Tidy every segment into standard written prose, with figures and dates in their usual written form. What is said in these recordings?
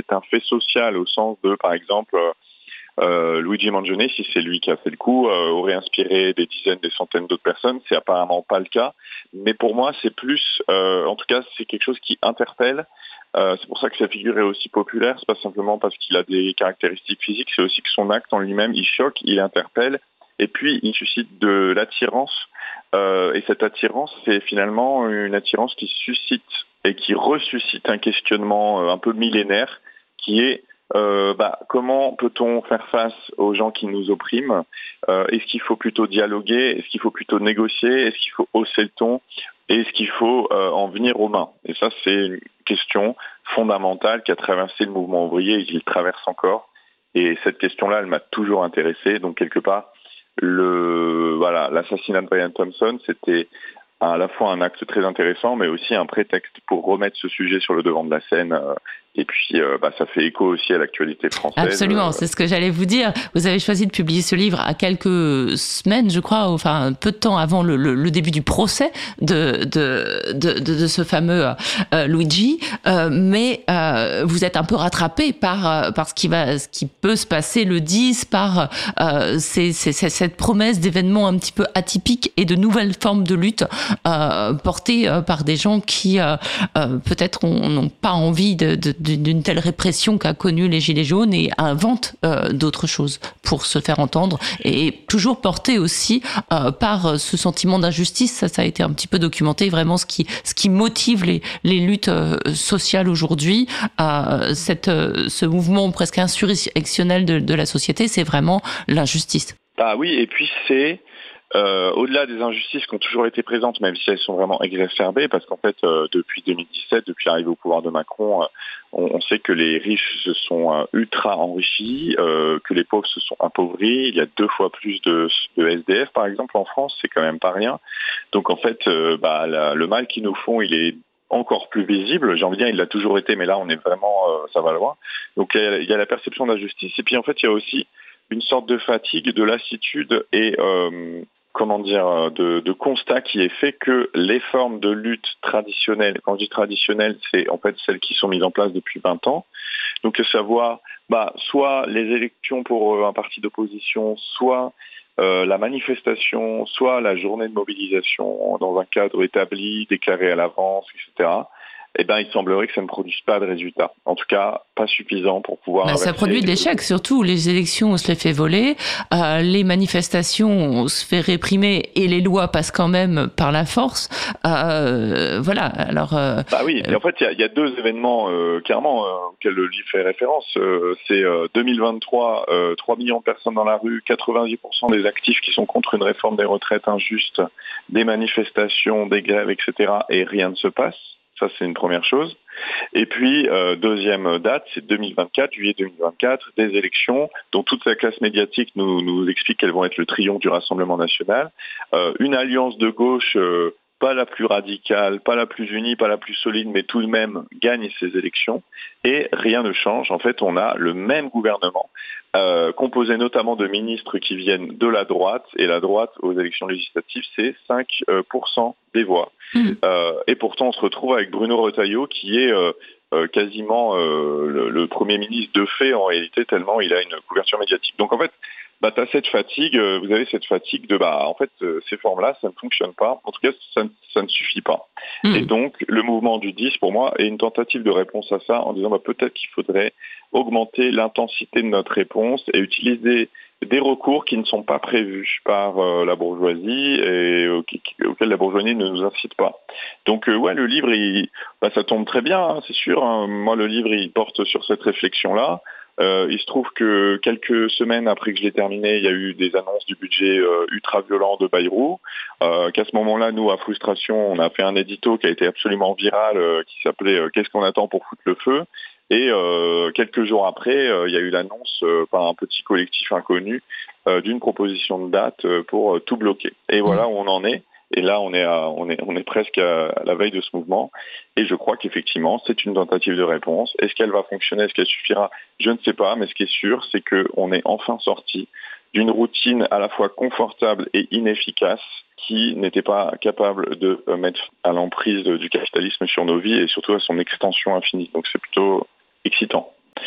c'est un fait social au sens de, par exemple, Luigi Mangione, si c'est lui qui a fait le coup, aurait inspiré des dizaines, des centaines d'autres personnes. C'est apparemment pas le cas. Mais pour moi, c'est plus, en tout cas, c'est quelque chose qui interpelle. C'est pour ça que sa figure est aussi populaire. C'est pas simplement parce qu'il a des caractéristiques physiques, c'est aussi que son acte en lui-même, il choque, il interpelle. Et puis, il suscite de l'attirance. Et cette attirance, c'est finalement une attirance qui suscite et qui ressuscite un questionnement un peu millénaire qui est comment peut-on faire face aux gens qui nous oppriment? Est-ce qu'il faut plutôt dialoguer? Est-ce qu'il faut plutôt négocier? Est-ce qu'il faut hausser le ton? Et est-ce qu'il faut en venir aux mains? Et ça, c'est une question fondamentale qui a traversé le mouvement ouvrier et qui le traverse encore. Et cette question-là, elle m'a toujours intéressé. Donc, quelque part, l'assassinat de Brian Thompson, c'était à la fois un acte très intéressant, mais aussi un prétexte pour remettre ce sujet sur le devant de la scène. Et puis, ça fait écho aussi à l'actualité française. Absolument, c'est ce que j'allais vous dire. Vous avez choisi de publier ce livre à quelques semaines, je crois, enfin peu de temps avant le début du procès de ce fameux Luigi. Mais vous êtes un peu rattrapé par ce qui peut se passer le 10, par cette promesse d'événements un petit peu atypiques et de nouvelles formes de lutte portées par des gens qui peut-être n'ont pas envie d'une telle répression qu'a connue les Gilets jaunes et inventent d'autres choses pour se faire entendre, et toujours porté aussi par ce sentiment d'injustice. Ça a été un petit peu documenté, vraiment ce qui motive les luttes sociales aujourd'hui. Ce mouvement presque insurrectionnel de la société, c'est vraiment l'injustice. Ah oui, et puis c'est au-delà des injustices qui ont toujours été présentes, même si elles sont vraiment exacerbées, parce qu'en fait, depuis 2017, depuis l'arrivée au pouvoir de Macron, on sait que les riches se sont ultra enrichis, que les pauvres se sont appauvris. Il y a 2 fois plus de SDF, par exemple, en France, c'est quand même pas rien. Donc en fait, le mal qu'ils nous font, il est encore plus visible. J'ai envie de dire, il l'a toujours été, mais là, on est vraiment, ça va loin. Donc il y a la perception d'injustice, et puis en fait, il y a aussi une sorte de fatigue, de lassitude et de constat qui est fait que les formes de lutte traditionnelles, quand je dis traditionnelles, c'est en fait celles qui sont mises en place depuis 20 ans. Donc, à savoir, soit les élections pour un parti d'opposition, soit la manifestation, soit la journée de mobilisation dans un cadre établi, déclaré à l'avance, etc. Il semblerait que ça ne produise pas de résultats. En tout cas, pas suffisant pour pouvoir... Ça produit de l'échec, surtout. Les élections, on se les fait voler. Les manifestations, on se fait réprimer, et les lois passent quand même par la force. Voilà, alors... oui, et en fait, il y a 2 événements, clairement, auxquels le livre fait référence. C'est 2023, 3 millions de personnes dans la rue, 90% des actifs qui sont contre une réforme des retraites injuste, des manifestations, des grèves, etc., et rien ne se passe. Ça, c'est une première chose. Et puis, deuxième date, c'est 2024, juillet 2024, des élections dont toute la classe médiatique nous explique qu'elles vont être le triomphe du Rassemblement national. Une alliance de gauche, pas la plus radicale, pas la plus unie, pas la plus solide, mais tout de même gagne ces élections. Et rien ne change. En fait, on a le même gouvernement, composé notamment de ministres qui viennent de la droite. Et la droite, aux élections législatives, c'est 5% des voix. Et pourtant, on se retrouve avec Bruno Retailleau, qui est quasiment le Premier ministre de fait, en réalité, tellement il a une couverture médiatique. Donc en fait, t'as cette fatigue, vous avez cette fatigue de ces formes-là, ça ne fonctionne pas. En tout cas, ça ne suffit pas. Et donc, le mouvement du 10, pour moi, est une tentative de réponse à ça, en disant peut-être qu'il faudrait augmenter l'intensité de notre réponse et utiliser des recours qui ne sont pas prévus par la bourgeoisie et auxquels la bourgeoisie ne nous incite pas. Donc le livre, ça tombe très bien, hein, c'est sûr. Hein. Moi, le livre, il porte sur cette réflexion-là. Il se trouve que quelques semaines après que je l'ai terminé, il y a eu des annonces du budget ultra-violent de Bayrou, qu'à ce moment-là, nous, à Frustration, on a fait un édito qui a été absolument viral, qui s'appelait « Qu'est-ce qu'on attend pour foutre le feu ?» Et quelques jours après, il y a eu l'annonce par un petit collectif inconnu d'une proposition de date pour tout bloquer. Et voilà où on en est. Et là, on est presque à la veille de ce mouvement. Et je crois qu'effectivement, c'est une tentative de réponse. Est-ce qu'elle va fonctionner? Est-ce qu'elle suffira? Je ne sais pas. Mais ce qui est sûr, c'est qu'on est enfin sorti d'une routine à la fois confortable et inefficace qui n'était pas capable de mettre à l'emprise du capitalisme sur nos vies et surtout à son extension infinie. Donc c'est plutôt excitant.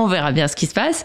verra bien ce qui se passe.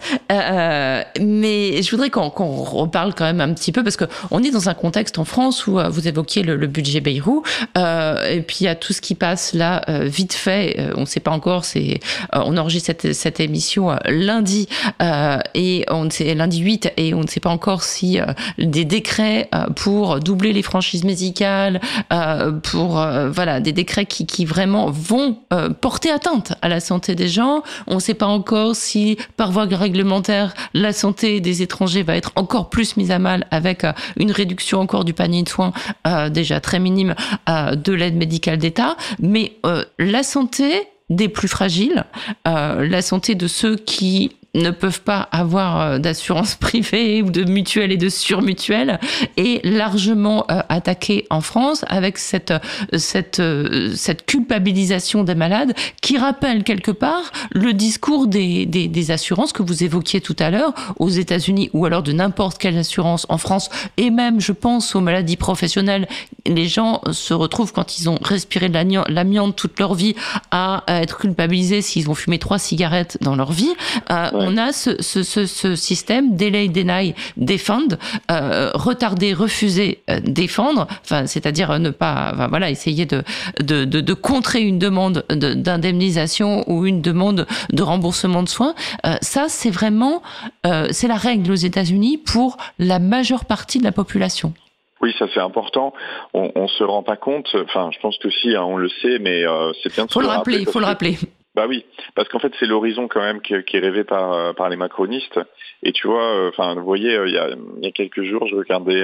Mais je voudrais qu'on reparle quand même un petit peu, parce qu'on est dans un contexte en France où vous évoquiez le budget Bayrou, et puis il y a tout ce qui passe là vite fait. On ne sait pas encore. On enregistre cette émission lundi, et lundi 8, et on ne sait pas encore si des décrets pour doubler les franchises médicales, pour des décrets qui vraiment vont porter atteinte à la santé des gens. On ne sait pas encore si, par voie réglementaire, la santé des étrangers va être encore plus mise à mal, avec une réduction encore du panier de soins déjà très minime de l'aide médicale d'État. Mais la santé des plus fragiles, la santé de ceux qui ne peuvent pas avoir d'assurance privée ou de mutuelle et de surmutuelle, est largement attaquée en France, avec cette culpabilisation des malades qui rappelle quelque part le discours des assurances que vous évoquiez tout à l'heure aux États-Unis, ou alors de n'importe quelle assurance en France, et même je pense aux maladies professionnelles. Les gens se retrouvent, quand ils ont respiré de l'amiante toute leur vie, à être culpabilisés s'ils ont fumé 3 cigarettes dans leur vie. On a ce système delay, deny, defend, retarder, refuser, défendre, c'est-à-dire ne pas, essayer de contrer une demande d'indemnisation ou une demande de remboursement de soins. Ça, c'est vraiment, c'est la règle aux États-Unis pour la majeure partie de la population. Oui, ça c'est important. On se rend pas compte. Enfin, je pense que si, on le sait, mais c'est bien de se le rappeler. Il faut le rappeler. Bah oui, parce qu'en fait c'est l'horizon quand même qui est rêvé par les macronistes. Et tu vois, vous voyez, il y a quelques jours, je regardais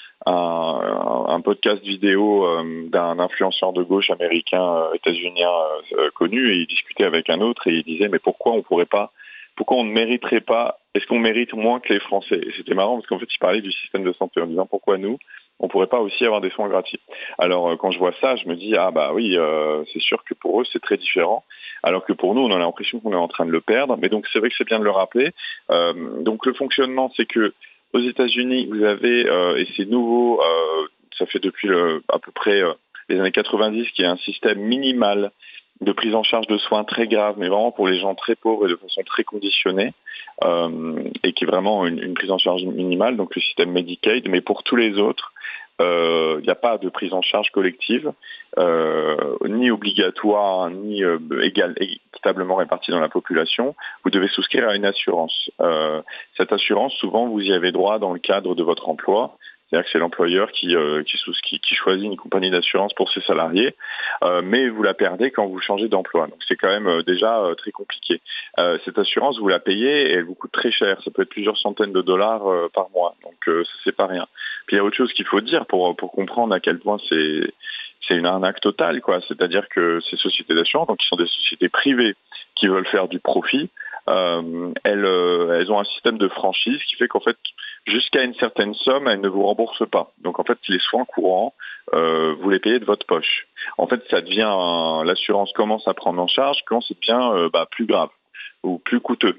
un podcast vidéo d'un influenceur de gauche américain, états-unien connu, et il discutait avec un autre et il disait mais pourquoi on ne mériterait pas, est-ce qu'on mérite moins que les Français? Et c'était marrant parce qu'en fait il parlait du système de santé en disant pourquoi nous on pourrait pas aussi avoir des soins gratuits. Alors quand je vois ça, je me dis c'est sûr que pour eux c'est très différent, alors que pour nous on a l'impression qu'on est en train de le perdre. Mais donc c'est vrai que c'est bien de le rappeler. Donc le fonctionnement, c'est que aux États-Unis vous avez et c'est nouveau, ça fait depuis à peu près les années 90 qu'il y a un système minimal de prise en charge de soins très graves, mais vraiment pour les gens très pauvres et de façon très conditionnée, et qui est vraiment une prise en charge minimale, donc le système Medicaid. Mais pour tous les autres, il n'y a pas de prise en charge collective, ni obligatoire, ni équitablement répartie dans la population. Vous devez souscrire à une assurance. Cette assurance, souvent, vous y avez droit dans le cadre de votre emploi. C'est-à-dire que c'est l'employeur qui choisit une compagnie d'assurance pour ses salariés, mais vous la perdez quand vous changez d'emploi. Donc c'est quand même déjà très compliqué. Cette assurance, vous la payez et elle vous coûte très cher. Ça peut être plusieurs centaines de dollars par mois. Donc ça, c'est pas rien. Puis il y a autre chose qu'il faut dire pour comprendre à quel point c'est une arnaque totale, quoi. C'est-à-dire que ces sociétés d'assurance, donc qui sont des sociétés privées qui veulent faire du profit, elles ont un système de franchise qui fait qu'en fait, jusqu'à une certaine somme, elles ne vous remboursent pas. Donc en fait, les soins courants, vous les payez de votre poche. En fait, ça devient l'assurance commence à prendre en charge quand c'est bien plus grave ou plus coûteux.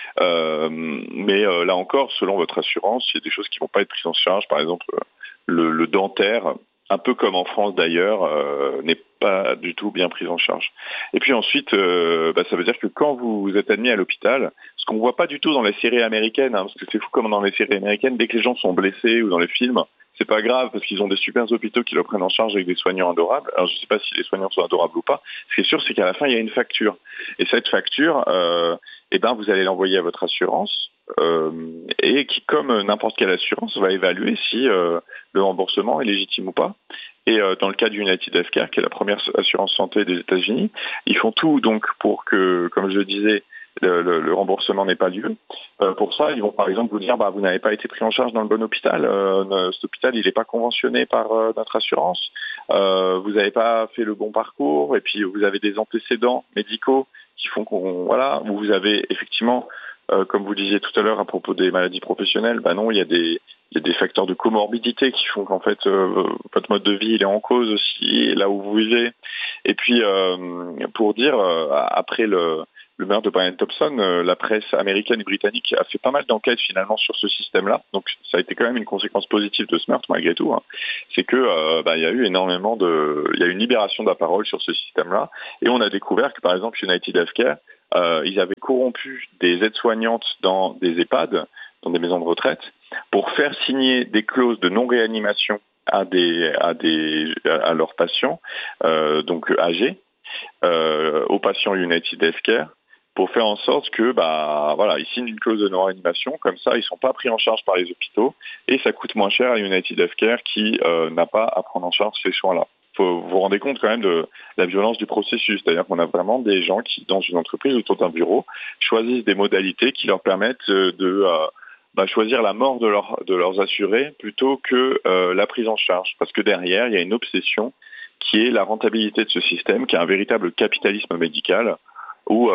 Mais là encore, selon votre assurance, il y a des choses qui vont pas être prises en charge. Par exemple, le dentaire, un peu comme en France d'ailleurs, n'est pas du tout bien pris en charge. Et puis ensuite, ça veut dire que quand vous êtes admis à l'hôpital, ce qu'on voit pas du tout dans les séries américaines, parce que c'est fou comme dans les séries américaines, dès que les gens sont blessés ou dans les films, c'est pas grave parce qu'ils ont des super hôpitaux qui le prennent en charge avec des soignants adorables. Alors je sais pas si les soignants sont adorables ou pas. Ce qui est sûr, c'est qu'à la fin, il y a une facture. Et cette facture, vous allez l'envoyer à votre assurance, et qui, comme n'importe quelle assurance, va évaluer si le remboursement est légitime ou pas. Et dans le cas d'United Healthcare, qui est la première assurance santé des États-Unis, ils font tout donc pour que, comme je le disais, le remboursement n'ait pas lieu. Pour ça, ils vont par exemple vous dire vous n'avez pas été pris en charge dans le bon hôpital. Cet hôpital, il n'est pas conventionné par notre assurance. Vous n'avez pas fait le bon parcours, et puis vous avez des antécédents médicaux qui font où vous avez effectivement, comme vous disiez tout à l'heure à propos des maladies professionnelles, non, il y a des facteurs de comorbidité qui font qu'en fait votre mode de vie il est en cause aussi là où vous vivez. Et puis pour dire après le meurtre de Brian Thompson, la presse américaine et britannique a fait pas mal d'enquêtes finalement sur ce système-là. Donc ça a été quand même une conséquence positive de ce meurtre malgré tout. C'est que il y a eu il y a une libération de la parole sur ce système-là, et on a découvert que par exemple United Healthcare ils avaient corrompu des aides-soignantes dans des EHPAD, dans des maisons de retraite, pour faire signer des clauses de non-réanimation à leurs patients, donc âgés, aux patients United Healthcare, pour faire en sorte que, ils signent une clause de non-réanimation, comme ça, ils sont pas pris en charge par les hôpitaux, et ça coûte moins cher à United Healthcare qui n'a pas à prendre en charge ces soins-là. Vous vous rendez compte quand même de la violence du processus, c'est-à-dire qu'on a vraiment des gens qui, dans une entreprise autour d'un bureau, choisissent des modalités qui leur permettent de choisir la mort de leurs assurés plutôt que la prise en charge, parce que derrière, il y a une obsession qui est la rentabilité de ce système, qui est un véritable capitalisme médical, où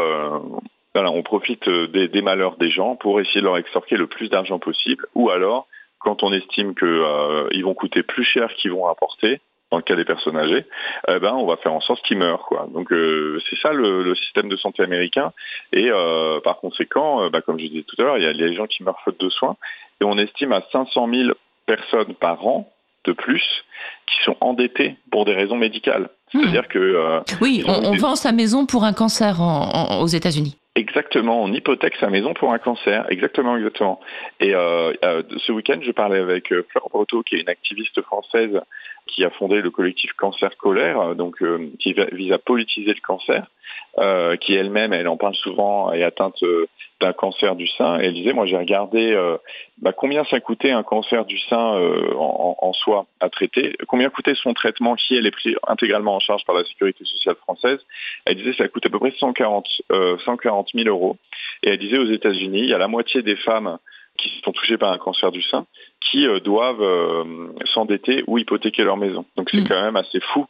on profite des malheurs des gens pour essayer de leur extorquer le plus d'argent possible, ou alors, quand on estime qu'ils vont coûter plus cher qu'ils vont rapporter, dans le cas des personnes âgées, on va faire en sorte qu'ils meurent, quoi. Donc c'est ça le système de santé américain. Et par conséquent, comme je disais tout à l'heure, il y a les gens qui meurent faute de soins, et on estime à 500 000 personnes par an de plus qui sont endettées pour des raisons médicales. C'est-à-dire que oui, on vend sa maison pour un cancer aux États-Unis. Exactement, on hypothèque sa maison pour un cancer, exactement. Et ce week-end, je parlais avec Fleur Breteau, qui est une activiste française qui a fondé le collectif Cancer Colère, qui vise à politiser le cancer, qui elle-même, elle en parle souvent, est atteinte d'un cancer du sein. Et elle disait, moi j'ai regardé combien ça coûtait un cancer du sein en soi à traiter, combien coûtait son traitement qui, elle, est pris intégralement en charge par la Sécurité sociale française. Elle disait ça coûte à peu près 140 000 euros. Et elle disait aux États-Unis, il y a la moitié des femmes qui sont touchées par un cancer du sein qui doivent s'endetter ou hypothéquer leur maison. Donc c'est quand même assez fou.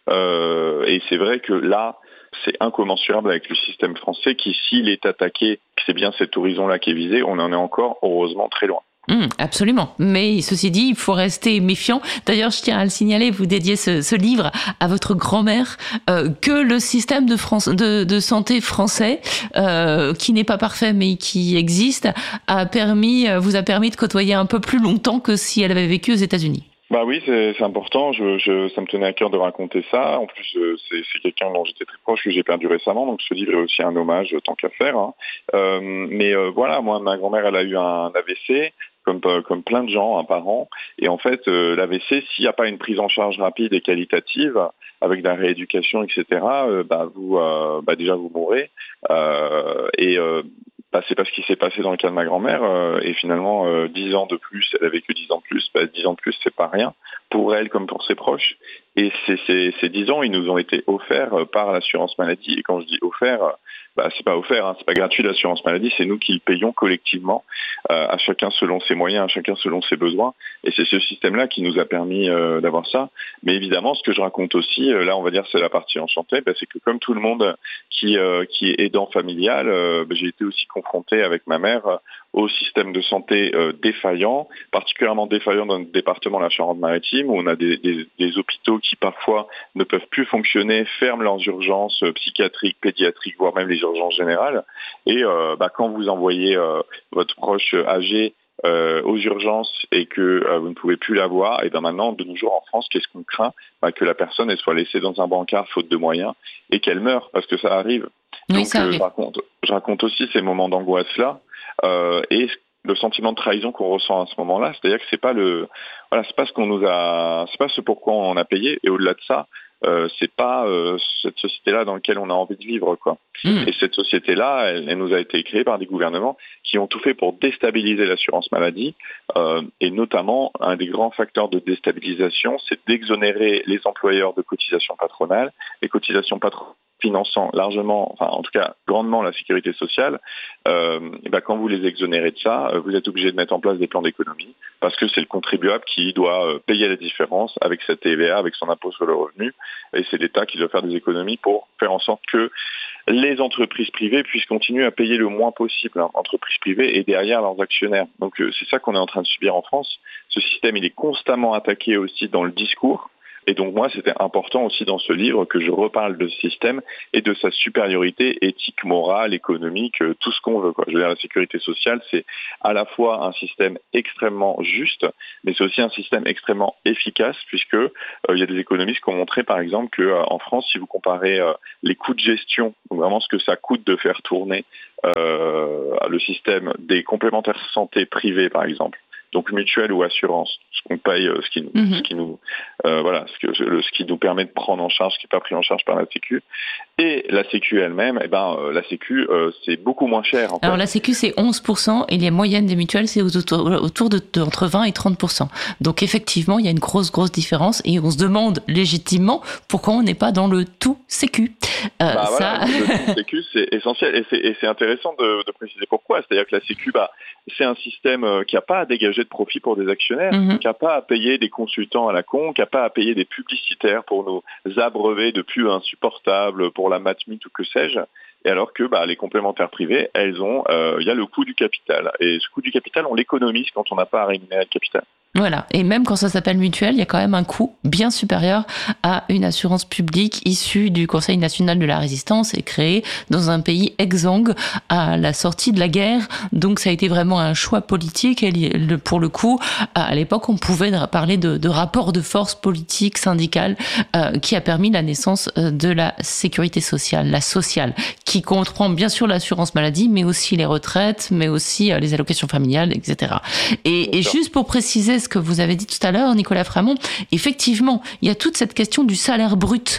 Et c'est vrai que là, c'est incommensurable avec le système français qui, s'il est attaqué, c'est bien cet horizon-là qui est visé, on en est encore, heureusement, très loin. Absolument. Mais ceci dit, il faut rester méfiant. D'ailleurs, je tiens à le signaler, vous dédiez ce livre à votre grand-mère, que le système de santé français, qui n'est pas parfait mais qui existe, vous a permis de côtoyer un peu plus longtemps que si elle avait vécu aux États-Unis. Oui, c'est important. Ça me tenait à cœur de raconter ça. En plus, c'est quelqu'un dont j'étais très proche que j'ai perdu récemment, donc ce livre est aussi un hommage tant qu'à faire. Moi, ma grand-mère, elle a eu un AVC. Comme plein de gens, un parent. Et en fait, l'AVC, s'il n'y a pas une prise en charge rapide et qualitative, avec de la rééducation, etc., déjà vous mourrez. C'est pas ce qui s'est passé dans le cas de ma grand-mère. Et finalement, 10 ans de plus, elle a vécu 10 ans de plus. 10 ans de plus, c'est pas rien pour elle comme pour ses proches. Et ces 10 ans, ils nous ont été offerts par l'assurance maladie. Et quand je dis offert, c'est pas offert, c'est pas gratuit l'assurance maladie, c'est nous qui le payons collectivement, à chacun selon ses moyens, à chacun selon ses besoins. Et c'est ce système-là qui nous a permis d'avoir ça. Mais évidemment, ce que je raconte aussi, là on va dire c'est la partie enchantée, c'est que comme tout le monde qui est aidant familial, j'ai été aussi confronté avec ma mère au système de santé défaillant, particulièrement défaillant dans notre département, la Charente-Maritime, où on a des hôpitaux qui parfois ne peuvent plus fonctionner, ferment leurs urgences psychiatriques, pédiatriques, voire même les urgences générales. Et quand vous envoyez votre proche âgé aux urgences et que vous ne pouvez plus la voir, et maintenant, de nos jours en France, qu'est-ce qu'on craint? Que la personne elle soit laissée dans un brancard faute de moyens et qu'elle meure, parce que ça arrive. Oui, donc ça arrive. je raconte aussi ces moments d'angoisse-là et le sentiment de trahison qu'on ressent à ce moment-là, c'est-à-dire que c'est pas ce qu'on nous a, c'est pas ce pourquoi on a payé, et au-delà de ça, c'est pas cette société-là dans laquelle on a envie de vivre, quoi. Et cette société-là, elle nous a été créée par des gouvernements qui ont tout fait pour déstabiliser l'assurance maladie, et notamment un des grands facteurs de déstabilisation, c'est d'exonérer les employeurs de cotisations patronales, les cotisations patronales finançant largement, en tout cas grandement la sécurité sociale. Quand vous les exonérez de ça, vous êtes obligé de mettre en place des plans d'économie, parce que c'est le contribuable qui doit payer la différence avec cette TVA, avec son impôt sur le revenu, et c'est l'État qui doit faire des économies pour faire en sorte que les entreprises privées puissent continuer à payer le moins possible, entreprises privées et derrière leurs actionnaires. Donc c'est ça qu'on est en train de subir en France. Ce système, il est constamment attaqué aussi dans le discours. Et donc moi, c'était important aussi dans ce livre que je reparle de ce système et de sa supériorité éthique, morale, économique, tout ce qu'on veut, quoi. Je veux dire, la sécurité sociale, c'est à la fois un système extrêmement juste, mais c'est aussi un système extrêmement efficace, puisque il y a des économistes qui ont montré, par exemple, que en France, si vous comparez les coûts de gestion, donc vraiment ce que ça coûte de faire tourner le système des complémentaires santé privés, par exemple, donc mutuelle ou assurance, ce qu'on paye, ce qui nous permet de prendre en charge, ce qui n'est pas pris en charge par la Sécu, et la Sécu elle-même, la Sécu c'est beaucoup moins cher. Alors la Sécu c'est 11% et les moyennes des mutuelles c'est autour de entre 20 et 30%. Donc effectivement il y a une grosse différence et on se demande légitimement pourquoi on n'est pas dans le tout Sécu. Le tout Sécu c'est essentiel et c'est intéressant de préciser pourquoi. C'est-à-dire que la Sécu, c'est un système qui n'a pas à dégager de profit pour des actionnaires, qui n'a pas à payer des consultants à la con, qui n'a pas à payer des publicitaires pour nous abreuver de pubs insupportables pour la Matmut ou que sais-je. Et alors que les complémentaires privés, elles ont, il y a le coût du capital. Et ce coût du capital, on l'économise quand on n'a pas à rémunérer le capital. Voilà. Et même quand ça s'appelle mutuelle, il y a quand même un coût bien supérieur à une assurance publique issue du Conseil national de la résistance et créée dans un pays exsangue à la sortie de la guerre. Donc ça a été vraiment un choix politique. Et pour le coup, à l'époque, on pouvait parler de rapport de force politique, syndicale, qui a permis la naissance de la sécurité sociale, la sociale, qui comprend bien sûr l'assurance maladie, mais aussi les retraites, mais aussi les allocations familiales, etc. Et juste pour préciser ce que vous avez dit tout à l'heure, Nicolas Framont, effectivement, il y a toute cette question du salaire brut.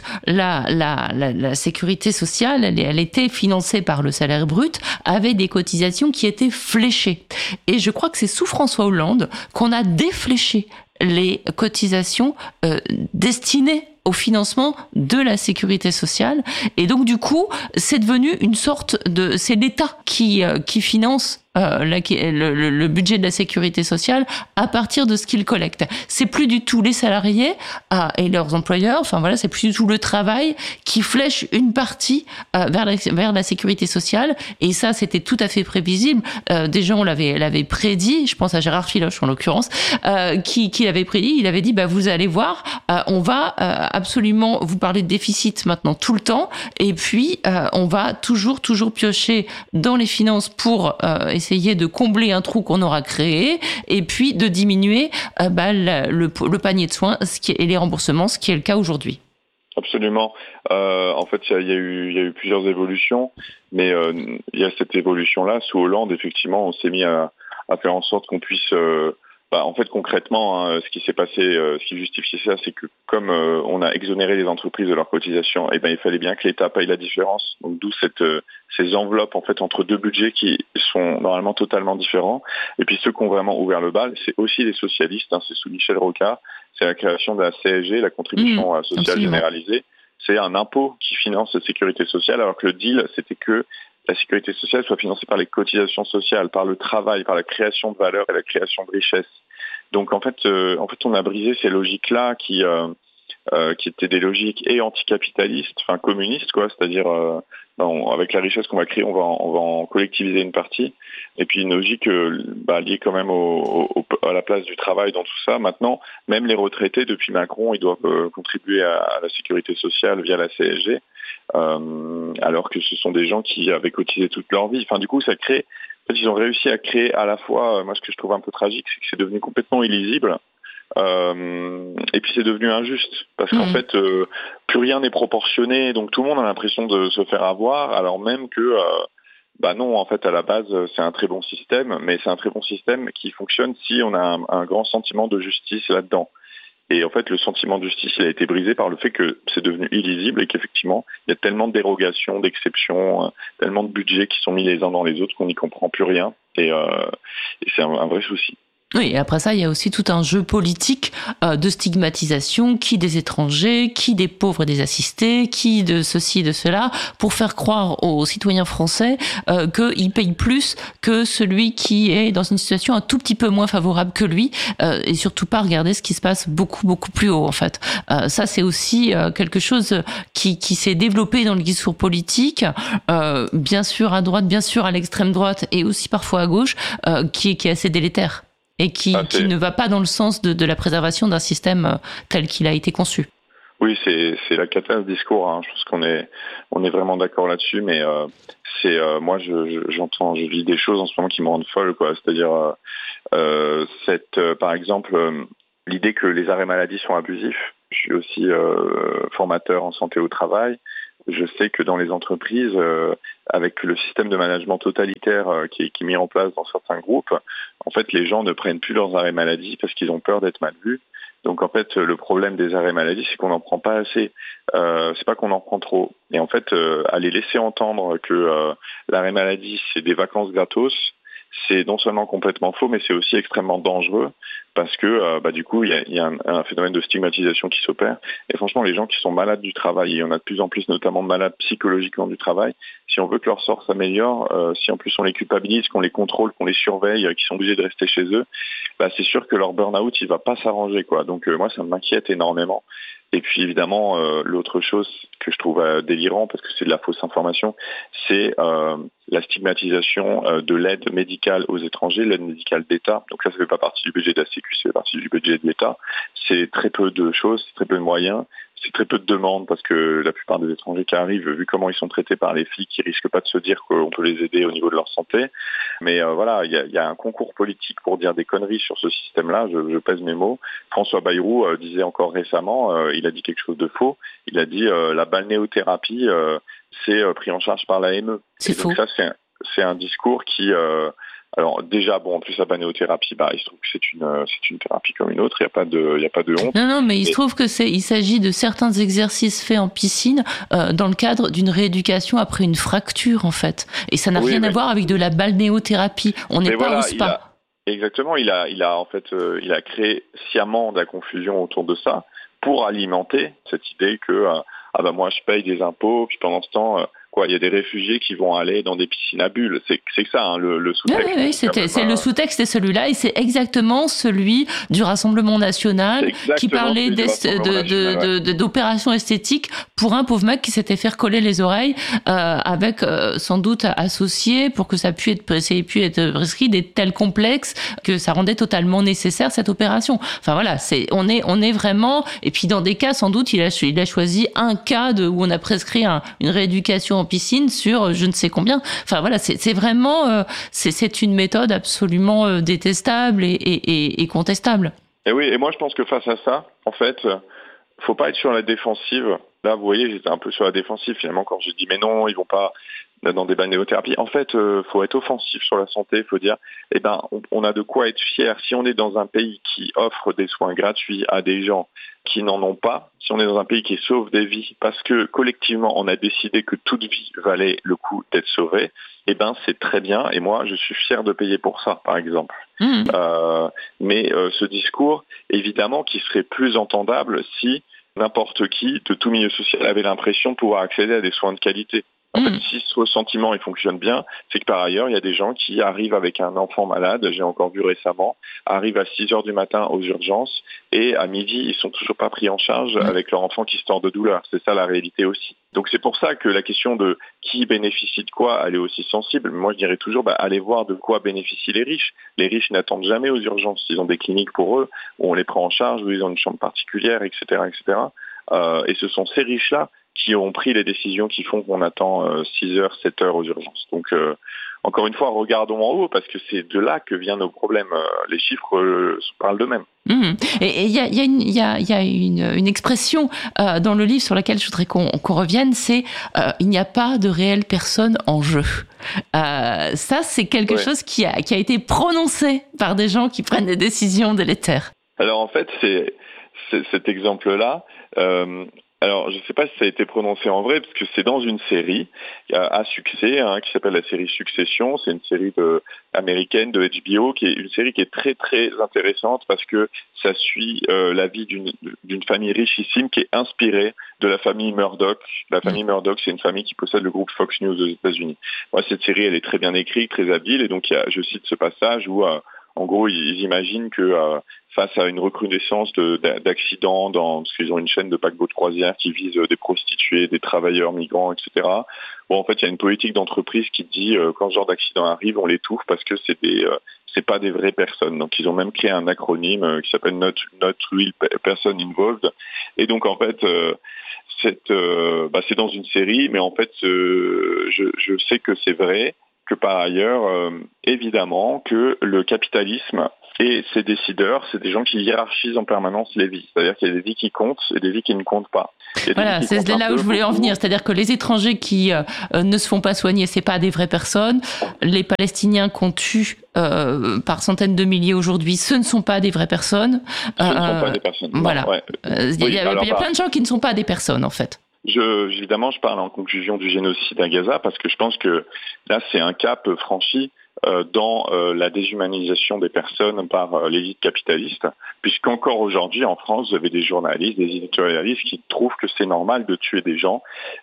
La sécurité sociale, elle était financée par le salaire brut, avec des cotisations qui étaient fléchées. Et je crois que c'est sous François Hollande qu'on a défléché les cotisations destinées au financement de la sécurité sociale. Et donc, du coup, c'est devenu une sorte de... C'est l'État qui finance le budget de la sécurité sociale à partir de ce qu'ils collectent. C'est plus du tout les salariés et leurs employeurs, enfin voilà, c'est plus du tout le travail qui flèche une partie vers la sécurité sociale. Et ça, c'était tout à fait prévisible. Des gens l'avaient prédit, je pense à Gérard Filoche en l'occurrence, qui l'avait prédit. Il avait dit, vous allez voir, on va absolument vous parler de déficit maintenant tout le temps, et puis on va toujours piocher dans les finances pour essayer de combler un trou qu'on aura créé, et puis de diminuer le panier de soins et les remboursements, ce qui est le cas aujourd'hui. Absolument. En fait, il y a eu plusieurs évolutions, mais il y a cette évolution-là. Sous Hollande, effectivement, on s'est mis à faire en sorte qu'on puisse... en fait, concrètement, ce qui s'est passé, ce qui justifiait ça, c'est que comme on a exonéré les entreprises de leurs cotisations, il fallait bien que l'État paye la différence. Donc d'où ces enveloppes en fait entre deux budgets qui sont normalement totalement différents. Et puis ceux qui ont vraiment ouvert le bal, c'est aussi les socialistes. C'est sous Michel Rocard, c'est la création de la CSG, la contribution sociale absolument. Généralisée. C'est un impôt qui finance la sécurité sociale, alors que le deal, c'était que la sécurité sociale soit financée par les cotisations sociales, par le travail, par la création de valeur et la création de richesse. Donc en fait, on a brisé ces logiques-là qui étaient des logiques et anticapitalistes, enfin communistes, quoi. C'est-à-dire avec la richesse qu'on va créer, on va en collectiviser une partie. Et puis une logique liée quand même à la place du travail dans tout ça. Maintenant, même les retraités depuis Macron, ils doivent contribuer à la sécurité sociale via la CSG. Alors que ce sont des gens qui avaient cotisé toute leur vie. Enfin, du coup, ça crée... En fait, ils ont réussi à créer à la fois... moi, ce que je trouve un peu tragique, c'est que c'est devenu complètement illisible. Et puis, c'est devenu injuste. Parce qu'en fait, plus rien n'est proportionné. Donc, tout le monde a l'impression de se faire avoir, alors même que... non, en fait, à la base, c'est un très bon système. Mais c'est un très bon système qui fonctionne si on a un grand sentiment de justice là-dedans. Et en fait, le sentiment de justice, il a été brisé par le fait que c'est devenu illisible et qu'effectivement, il y a tellement de dérogations, d'exceptions, tellement de budgets qui sont mis les uns dans les autres qu'on n'y comprend plus rien. Et c'est un vrai souci. Oui, et après ça, il y a aussi tout un jeu politique de stigmatisation, qui des étrangers, qui des pauvres et des assistés, qui de ceci, de cela, pour faire croire aux citoyens français qu'ils payent plus que celui qui est dans une situation un tout petit peu moins favorable que lui, et surtout pas regarder ce qui se passe beaucoup plus haut, en fait. Ça, c'est aussi quelque chose qui s'est développé dans le discours politique, bien sûr à droite, bien sûr à l'extrême droite, et aussi parfois à gauche, qui est assez délétère. Et qui ne va pas dans le sens de la préservation d'un système tel qu'il a été conçu. Oui, c'est la cata ce discours. Hein. Je pense on est vraiment d'accord là-dessus. Mais moi, je vis des choses en ce moment qui me rendent folle, quoi. C'est-à-dire par exemple, l'idée que les arrêts maladie sont abusifs. Je suis aussi formateur en santé au travail. Je sais que dans les entreprises, avec le système de management totalitaire qui est mis en place dans certains groupes, en fait, les gens ne prennent plus leurs arrêts maladie parce qu'ils ont peur d'être mal vus. Donc en fait, le problème des arrêts maladie, c'est qu'on n'en prend pas assez. C'est pas qu'on en prend trop. Et en fait, aller laisser entendre que l'arrêt maladie, c'est des vacances gratos, c'est non seulement complètement faux, mais c'est aussi extrêmement dangereux parce que du coup, il y a un phénomène de stigmatisation qui s'opère. Et franchement, les gens qui sont malades du travail, et il y en a de plus en plus notamment de malades psychologiquement du travail, si on veut que leur sort s'améliore, si en plus on les culpabilise, qu'on les contrôle, qu'on les surveille, qu'ils sont obligés de rester chez eux, c'est sûr que leur burn-out, il va pas s'arranger, quoi. Donc moi, ça m'inquiète énormément. Et puis évidemment, l'autre chose que je trouve délirant, parce que c'est de la fausse information, c'est la stigmatisation de l'aide médicale aux étrangers, l'aide médicale d'État. Donc ça fait pas partie du budget de la Sécu, ça fait partie du budget de l'État. C'est très peu de choses, c'est très peu de moyens, c'est très peu de demandes, parce que la plupart des étrangers qui arrivent, vu comment ils sont traités par les flics, ils risquent pas de se dire qu'on peut les aider au niveau de leur santé. Mais voilà, il y a un concours politique pour dire des conneries sur ce système-là, je pèse mes mots. François Bayrou disait encore récemment, il a dit quelque chose de faux, il a dit la balnéothérapie, c'est pris en charge par l'AME. C'est faux. Donc ça, c'est un discours qui... alors déjà, en plus la balnéothérapie, il se trouve que c'est une thérapie comme une autre, il y a pas de honte. Non, mais il se trouve que il s'agit de certains exercices faits en piscine dans le cadre d'une rééducation après une fracture, en fait. Et ça n'a rien à voir avec de la balnéothérapie. On n'est pas au spa. Exactement, il a créé sciemment de la confusion autour de ça pour alimenter cette idée que moi je paye des impôts, puis pendant ce temps il y a des réfugiés qui vont aller dans des piscines à bulles. C'est ça, hein, le sous-texte. Oui, c'est le sous-texte, c'est celui-là, et c'est exactement celui du Rassemblement National qui parlait d'opérations esthétiques pour un pauvre mec qui s'était fait recoller les oreilles avec sans doute associé pour que ça ait pu être prescrit des tels complexes que ça rendait totalement nécessaire cette opération. Enfin voilà, on est vraiment, et puis dans des cas sans doute il a choisi un cas où on a prescrit une rééducation en piscine sur je ne sais combien. Enfin voilà, c'est vraiment c'est une méthode absolument détestable et contestable. Et oui, et moi je pense que face à ça, en fait, faut pas être sur la défensive. Là, vous voyez, j'étais un peu sur la défensive finalement quand j'ai dit mais non, ils vont pas dans des balnéothérapies. En fait, faut être offensif sur la santé. Il faut dire, on a de quoi être fier. Si on est dans un pays qui offre des soins gratuits à des gens qui n'en ont pas, si on est dans un pays qui sauve des vies, parce que collectivement, on a décidé que toute vie valait le coup d'être sauvée, c'est très bien. Et moi, je suis fier de payer pour ça, par exemple. Mais ce discours, évidemment, qui serait plus entendable si n'importe qui, de tout milieu social, avait l'impression de pouvoir accéder à des soins de qualité. En fait, si ce sentiment il fonctionne bien, c'est que par ailleurs, il y a des gens qui arrivent avec un enfant malade, j'ai encore vu récemment, arrivent à 6h du matin aux urgences et à midi, ils sont toujours pas pris en charge avec leur enfant qui se tord de douleur. C'est ça la réalité aussi. Donc c'est pour ça que la question de qui bénéficie de quoi, elle est aussi sensible. Moi, je dirais toujours, allez voir de quoi bénéficient les riches. Les riches n'attendent jamais aux urgences. Ils ont des cliniques pour eux, où on les prend en charge, où ils ont une chambre particulière, etc., etc. Et ce sont ces riches-là qui ont pris les décisions qui font qu'on attend 6 heures, 7 heures aux urgences. Donc, encore une fois, regardons en haut, parce que c'est de là que viennent nos problèmes. Les chiffres parlent d'eux-mêmes. Et il y a une expression dans le livre sur laquelle je voudrais qu'on revienne, c'est il n'y a pas de réelle personne en jeu. Ça, c'est quelque chose qui a été prononcé par des gens qui prennent des décisions délétères. Alors, en fait, c'est cet exemple-là... Alors, je ne sais pas si ça a été prononcé en vrai, parce que c'est dans une série à succès, qui s'appelle la série Succession. C'est une série américaine de HBO, qui est une série qui est très très intéressante parce que ça suit la vie d'une famille richissime qui est inspirée de la famille Murdoch. La famille Murdoch, c'est une famille qui possède le groupe Fox News aux États-Unis. Moi, cette série, elle est très bien écrite, très habile, et donc je cite ce passage où En gros, ils imaginent que face à une recrudescence d'accidents, parce qu'ils ont une chaîne de paquebots de croisière qui vise des prostituées, des travailleurs migrants, etc. Bon, en fait, il y a une politique d'entreprise qui dit quand ce genre d'accident arrive, on l'étouffe parce que c'est pas des vraies personnes. Donc, ils ont même créé un acronyme qui s'appelle Not Real Person Involved. Et donc, en fait, c'est dans une série, mais en fait, je sais que c'est vrai, que par ailleurs, évidemment, que le capitalisme et ses décideurs, c'est des gens qui hiérarchisent en permanence les vies. C'est-à-dire qu'il y a des vies qui comptent et des vies qui ne comptent pas. Voilà, c'est là où je voulais en venir. C'est-à-dire que les étrangers qui ne se font pas soigner, c'est pas des vraies personnes. Les Palestiniens qu'on tue par centaines de milliers aujourd'hui, ce ne sont pas des vraies personnes. Ce ne sont pas des personnes. Voilà. Ouais. Il y a plein de gens qui ne sont pas des personnes, en fait. Évidemment, je parle en conclusion du génocide à Gaza parce que je pense que là, c'est un cap franchi dans la déshumanisation des personnes par l'élite capitaliste, puisqu'encore aujourd'hui, en France, vous avez des journalistes, des éditorialistes qui trouvent que c'est normal de tuer des gens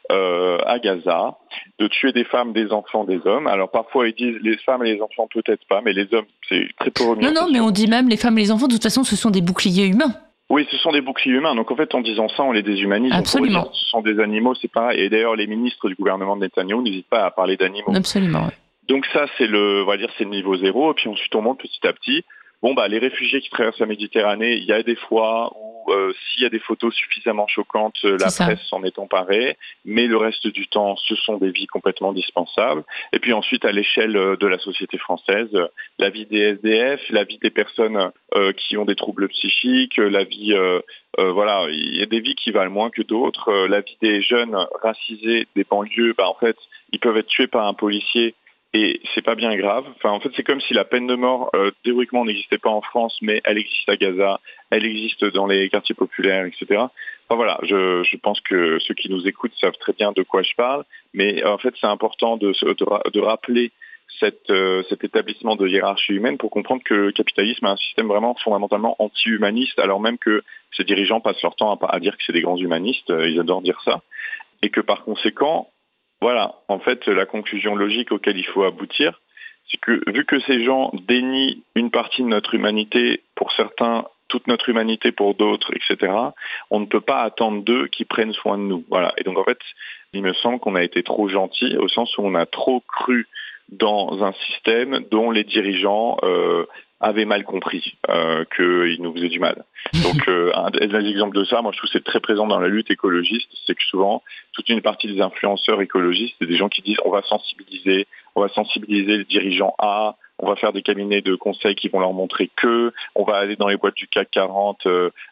à Gaza, de tuer des femmes, des enfants, des hommes. Alors parfois, ils disent les femmes et les enfants, peut-être pas, mais les hommes, c'est très peu remis. Non, mais on dit même les femmes et les enfants, de toute façon, ce sont des boucliers humains. Oui, ce sont des boucliers humains. Donc en fait, en disant ça, on les déshumanise. Absolument. On dire, ce sont des animaux, c'est pareil. Et d'ailleurs, les ministres du gouvernement de Netanyahou n'hésitent pas à parler d'animaux. Absolument, oui. Donc ça, c'est le niveau zéro. Et puis ensuite, on monte petit à petit. Bon, les réfugiés qui traversent la Méditerranée, il y a des fois où s'il y a des photos suffisamment choquantes, la presse s'en est emparée. Mais le reste du temps, ce sont des vies complètement dispensables. Et puis ensuite, à l'échelle de la société française, la vie des SDF, la vie des personnes qui ont des troubles psychiques, la vie... voilà, il y a des vies qui valent moins que d'autres. La vie des jeunes racisés des banlieues, en fait, ils peuvent être tués par un policier. Et c'est pas bien grave. Enfin, en fait, c'est comme si la peine de mort, théoriquement, n'existait pas en France, mais elle existe à Gaza, elle existe dans les quartiers populaires, etc. Enfin voilà, je pense que ceux qui nous écoutent savent très bien de quoi je parle, mais en fait, c'est important de rappeler cet établissement de hiérarchie humaine pour comprendre que le capitalisme est un système vraiment fondamentalement anti-humaniste, alors même que ses dirigeants passent leur temps à dire que c'est des grands humanistes, ils adorent dire ça, et que par conséquent, voilà, en fait, la conclusion logique auquel il faut aboutir, c'est que vu que ces gens dénient une partie de notre humanité, pour certains, toute notre humanité pour d'autres, etc., on ne peut pas attendre d'eux qu'ils prennent soin de nous. Voilà. Et donc, en fait, il me semble qu'on a été trop gentil, au sens où on a trop cru dans un système dont les dirigeants avaient mal compris qu'il nous faisait du mal. Donc, un des exemples de ça, moi je trouve que c'est très présent dans la lutte écologiste, c'est que souvent, toute une partie des influenceurs écologistes, c'est des gens qui disent on va sensibiliser les dirigeants à, on va faire des cabinets de conseil qui vont leur montrer que, on va aller dans les boîtes du CAC 40,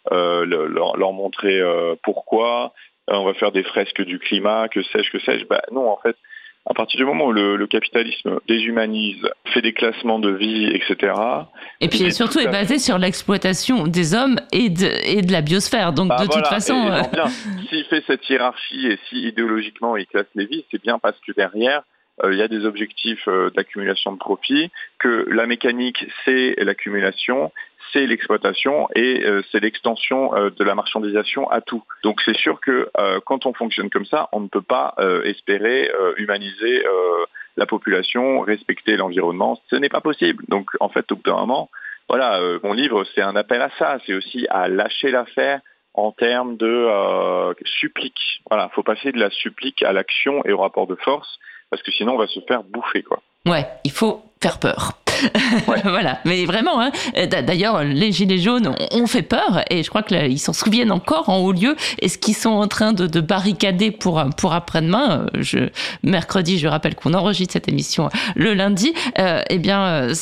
leur montrer pourquoi, on va faire des fresques du climat, que sais-je. Non, en fait, à partir du moment où le capitalisme déshumanise, fait des classements de vie, etc. Et puis surtout est basé sur l'exploitation des hommes et de la biosphère. Donc toute façon... S'il fait cette hiérarchie et si idéologiquement il classe les vies, c'est bien parce que derrière, il y a des objectifs d'accumulation de profit, que la mécanique, c'est l'accumulation, c'est l'exploitation et c'est l'extension de la marchandisation à tout. Donc c'est sûr que quand on fonctionne comme ça, on ne peut pas espérer humaniser la population, respecter l'environnement. Ce n'est pas possible. Donc en fait, au bout d'un moment, voilà, mon livre, c'est un appel à ça. C'est aussi à lâcher l'affaire en termes de supplique. Voilà, faut passer de la supplique à l'action et au rapport de force, parce que sinon on va se faire bouffer, quoi. Ouais, il faut faire peur. Ouais. Voilà, mais vraiment, hein. D'ailleurs, les Gilets jaunes ont fait peur et je crois qu'ils s'en souviennent encore en haut lieu. Et ce qu'ils sont en train de barricader pour après-demain, mercredi, je rappelle qu'on enregistre cette émission le lundi, eh bien,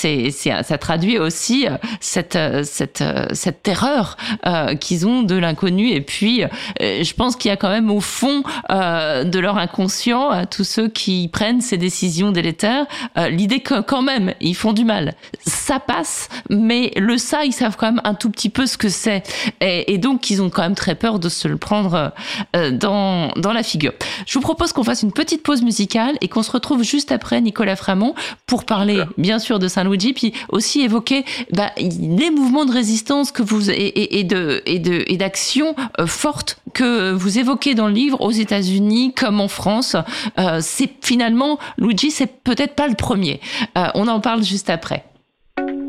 ça traduit aussi cette terreur qu'ils ont de l'inconnu. Et puis, je pense qu'il y a quand même au fond de leur inconscient, à tous ceux qui prennent ces décisions délétères, l'idée que quand même, ils font du mal. Ça passe, mais ils savent quand même un tout petit peu ce que c'est. Et donc, ils ont quand même très peur de se le prendre dans la figure. Je vous propose qu'on fasse une petite pause musicale et qu'on se retrouve juste après Nicolas Framont pour parler, bien sûr, de Saint-Luigi, puis aussi évoquer les mouvements de résistance que vous et d'action forte que vous évoquez dans le livre aux États-Unis comme en France. C'est finalement, Luigi, c'est peut-être pas le premier. On en parle juste après.